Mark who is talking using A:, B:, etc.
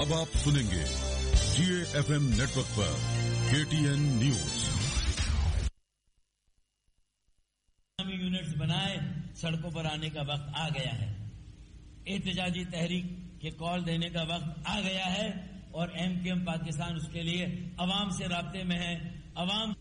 A: अब आप सुनेंगे GAFM नेटवर्क पर KTN न्यूज।
B: यूनिट्स बनाए, सड़कों पर आने का वक्त आ गया है। एहतजाजी तहरीक के कॉल देने का वक्त आ गया है और MQM पाकिस्तान उसके लिए अवाम से राब्ते में है, अवाम